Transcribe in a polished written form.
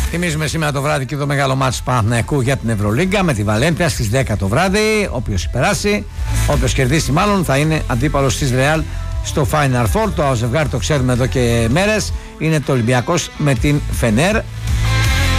Θυμίζουμε σήμερα το βράδυ και το μεγάλο μάτς του Παναθηναϊκού για την Ευρωλίγκα με τη Βαλένθια στις 10 το βράδυ. Όποιος περάσει, όποιος κερδίσει μάλλον, θα είναι αντίπαλος της Ρεάλ στο Final Four. Το ζευγάρι το ξέρουμε εδώ και μέρες. Είναι το Ολυμπιακός με την Φενέρ.